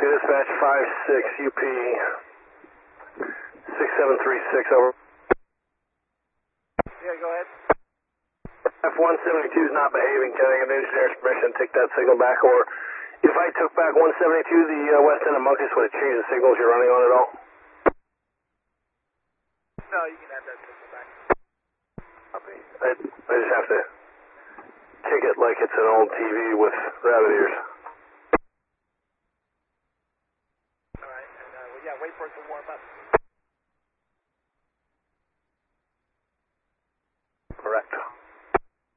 Dispatch 56 UP 6736 over. Yeah, go ahead. F-172 is not behaving. Can I get an engineer's permission to take that signal back? Or if I took back 172, the west end of Monkeys, would it change the signals you're running on at all? No, you can have that signal back. Copy. I just have to kick it like it's an old TV with rabbit ears. Alright, and yeah, wait for it to warm up.